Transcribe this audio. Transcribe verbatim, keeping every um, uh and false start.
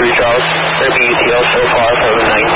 reach out, or B U T L so far for the night.